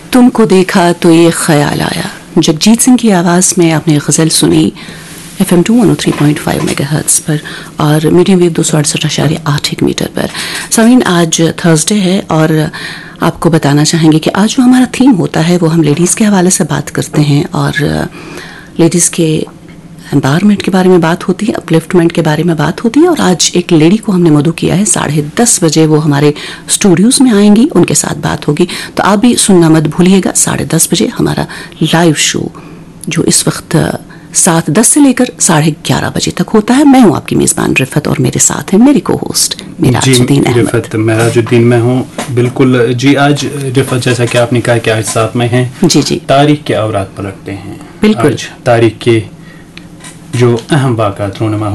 तुमको देखा तो ये ख्याल आया, जगजीत सिंह की आवाज़ में आपने गज़ल सुनी FM 103.5 मेगाहर्ट्ज़ पर और मीडियम वेव 268.8 मीटर पर। सामीन, आज थर्सडे है और आपको बताना चाहेंगे कि आज जो हमारा थीम होता है वो हम लेडीज़ के हवाले से बात करते हैं और लेडीज़ के एम्पावरमेंट के बारे में बात होती है, अपलिफ्टमेंट के बारे में बात होती है। और आज एक लेडी को हमने मदऊ किया है, 10:30 बजे वो हमारे स्टूडियोज़ में आएंगी, उनके साथ बात होगी। तो आप भी सुनना मत भूलिएगा, 10:30 बजे हमारा लाइव शो जो इस वक्त 7:10 से लेकर 11:30 बजे तक होता है। मैं हूँ आपकी मेज़बान रिफत और मेरे साथ है मेरी को होस्ट मिराजुद्दीन अहमद। रिफत मिराजुद्दीन मैं हूँ, बिल्कुल जी। आज रिफत, जैसा कि आपने कहा कि आज साथ में हैं, जी तारीख के औरात पलटते हैं। बिल्कुल, तारीख के जो अहम वाक़ात रूनुमा